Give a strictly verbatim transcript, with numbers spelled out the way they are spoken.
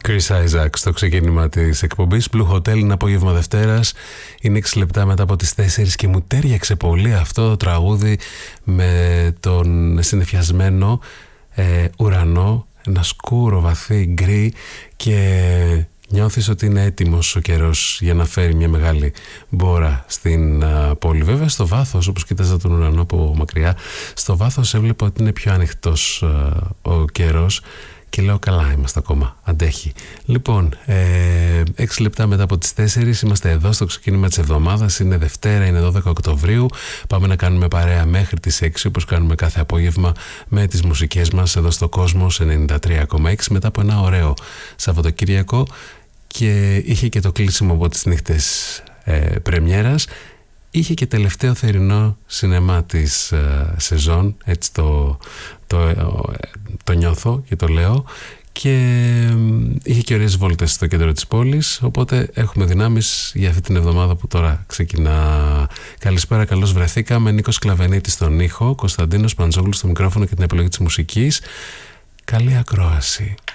Chris Isaac στο ξεκίνημα της εκπομπής. Blue Hotel είναι απόγευμα Δευτέρας. Είναι έξι λεπτά μετά από τις τέσσερις και μου τέριαξε πολύ αυτό το τραγούδι με τον συννεφιασμένο ε, ουρανό, ένα σκούρο βαθύ γκρι, και νιώθεις ότι είναι έτοιμος ο καιρός για να φέρει μια μεγάλη μπόρα στην α, πόλη. Βέβαια στο βάθος, όπως κοιτάζα τον ουρανό από μακριά, στο βάθος έβλεπα ότι είναι πιο ανοιχτός α, ο καιρός. Και λέω καλά είμαστε ακόμα, αντέχει. Λοιπόν, ε, έξι λεπτά μετά από τις τέσσερις είμαστε εδώ στο ξεκίνημα της εβδομάδας. Είναι Δευτέρα, είναι δώδεκα Οκτωβρίου. Πάμε να κάνουμε παρέα μέχρι τις έξι, όπως κάνουμε κάθε απόγευμα, με τις μουσικές μας εδώ στο Κόσμος ενενήντα τρία κόμμα έξι, μετά από ένα ωραίο Σαββατοκύριακο, και είχε και το κλείσιμο από τις νύχτες ε, πρεμιέρας. Είχε και τελευταίο θερινό σινεμά της ε, σεζόν, έτσι το, το, ε, το νιώθω και το λέω, και ε, είχε και ωραίες βόλτες στο κέντρο της πόλης, οπότε έχουμε δυνάμεις για αυτή την εβδομάδα που τώρα ξεκινά. Καλησπέρα, καλώς βρεθήκαμε. Νίκος Κλαβενίτης στον ήχο, Κωνσταντίνος Παντζόγλου στο μικρόφωνο και την επιλογή της μουσικής. Καλή ακρόαση.